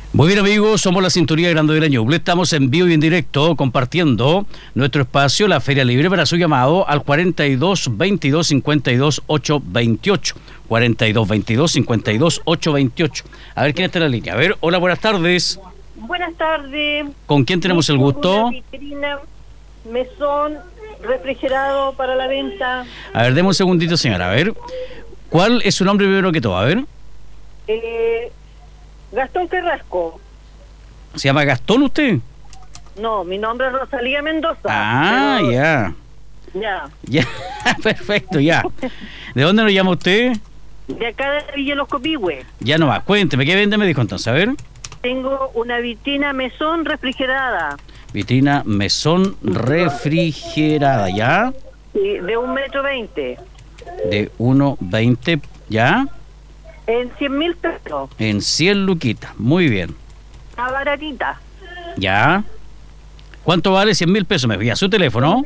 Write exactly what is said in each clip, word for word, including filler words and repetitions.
Muy bien, amigos, somos la Sintonía Grande del Ñuble. Estamos en vivo y en directo compartiendo nuestro espacio, la Feria Libre, para su llamado al cuarenta y dos, veintidós, cincuenta y dos, ochocientos veintiocho. cuarenta y dos, veintidós, cincuenta y dos, ochocientos veintiocho. A ver quién está en la línea. A ver, hola, buenas tardes. Buenas tardes. ¿Con quién tenemos el gusto? Una vitrina, mesón, refrigerado para la venta. A ver, deme un segundito, señora. A ver, ¿cuál es su nombre primero que todo? A ver. Eh, Gastón Carrasco. ¿Se llama Gastón usted? No, mi nombre es Rosalía Mendoza. Ah, pero... ya. Ya. Ya, perfecto, ya. ¿De dónde nos llama usted? De acá de Villa Los Copihue. Ya no va, cuénteme, ¿qué vende? Me dijo entonces, a ver. Tengo una vitrina mesón refrigerada. Vitrina mesón refrigerada, ¿ya? Sí, de un metro veinte. De uno veinte, ¿ya? En cien mil pesos. En cien luquitas, muy bien. Está baratita. ¿Ya? ¿Cuánto vale cien mil pesos? Me fía su teléfono.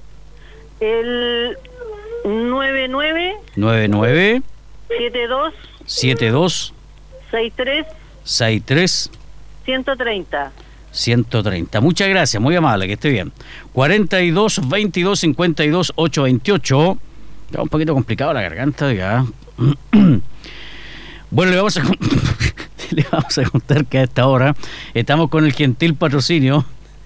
El nueve nueve nueve nueve siete dos siete dos seis tres seis tres ciento treinta. ciento treinta. Muchas gracias, muy amable, que esté bien. cuarenta y dos, veintidós, cincuenta y dos, ochocientos veintiocho. Está un poquito complicado la garganta, ya. Bueno, le vamos a le vamos a contar que a esta hora estamos con el gentil patrocinio.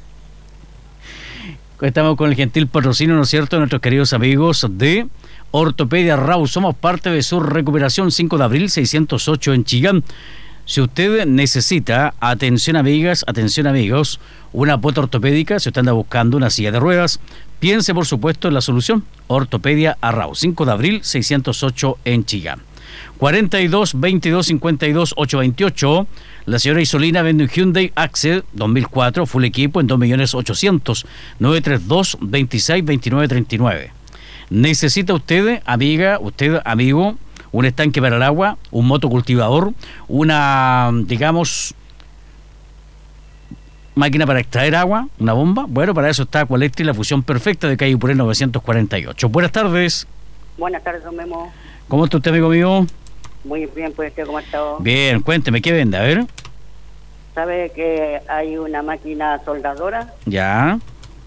Estamos con el gentil patrocinio, ¿no es cierto?, de nuestros queridos amigos de Ortopedia Rau. Somos parte de su recuperación cinco de abril seiscientos ocho en Chillán. Si usted necesita, atención amigas, atención amigos, una bota ortopédica, si usted anda buscando una silla de ruedas, piense por supuesto en la solución. Ortopedia Arrau, cinco de abril seiscientos ocho en Chillán. cuarenta y dos, veintidós, cincuenta y dos, ochocientos veintiocho. La señora Isolina vende un Hyundai Accent dos mil cuatro, full equipo en dos millones ochocientos mil, nueve tres dos, veintiséis, veintinueve, treinta y nueve. ¿Necesita usted, amiga, usted, amigo, un estanque para el agua, un motocultivador, una, digamos, máquina para extraer agua, una bomba? Bueno, para eso está Aqualectric, la fusión perfecta de calle Puré novecientos cuarenta y ocho. Buenas tardes. Buenas tardes, don Memo. ¿Cómo está usted, amigo mío? Muy bien, pues usted, ¿cómo ha estado? Bien, cuénteme, ¿qué vende? A ver. ¿Sabe que hay una máquina soldadora? Ya.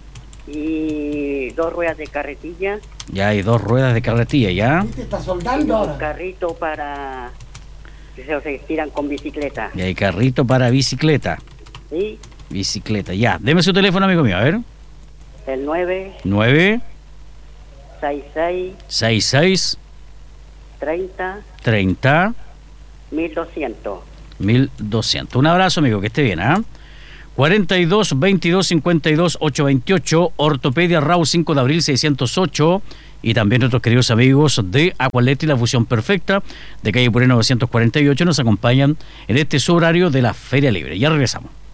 Y dos ruedas de carretilla. Ya hay dos ruedas de carretilla, ¿ya? ¿Te está soldando ahora? Un carrito para que se, se estiran con bicicleta. Y hay carrito para bicicleta. ¿Sí? Bicicleta, ya. Deme su teléfono, amigo mío, a ver. El nueve nueve seis seis seis seis treinta treinta mil doscientos. mil doscientos. Un abrazo, amigo, que esté bien, ¿ah? ¿eh? cuarenta y dos, veintidós, cincuenta y dos, ochocientos veintiocho. Ortopedia Rau, cinco de abril seiscientos ocho. Y también nuestros queridos amigos de Aqualectric, la fusión perfecta de calle Puré novecientos cuarenta y ocho, nos acompañan en este su horario de la Feria Libre. Ya regresamos.